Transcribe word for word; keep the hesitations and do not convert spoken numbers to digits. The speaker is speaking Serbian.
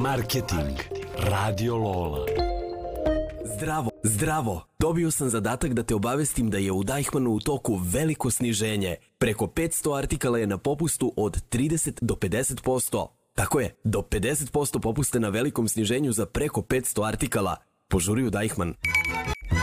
Marketing. Radio Lola. Zdravo, zdravo! Dobio sam zadatak da te obavestim da je u Deichmannu u toku veliko sniženje. Preko petsto artikala je na popustu od trideset do pedeset posto. Tako je, do pedeset posto popuste na velikom sniženju za preko petsto artikala. Požuri u Deichmann.